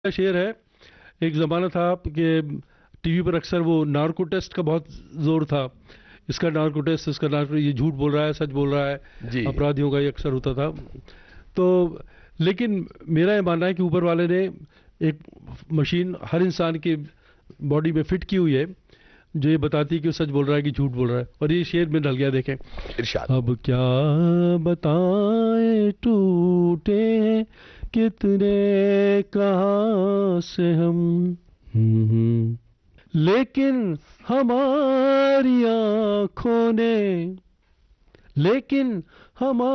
शेर है। एक ज़माना था कि टीवी पर अक्सर वो नार्को टेस्ट का बहुत जोर था। इसका नार्को टेस्ट, इसका नार्को, ये झूठ बोल रहा है, सच बोल रहा है, जी। अपराधियों का ये अक्सर होता था। तो लेकिन मेरा ये मानना है कि ऊपर वाले ने एक मशीन हर इंसान की बॉडी में फिट की हुई है जो ये बताती है कि वो सच बोल रहा है कि झूठ बोल रहा है। और ये शेर में ढल गया, देखें। इरशाद। अब क्या बताएं, टूटे हैं कितने कहाँ से हम, लेकिन हमारी आंखों ने, लेकिन हमारी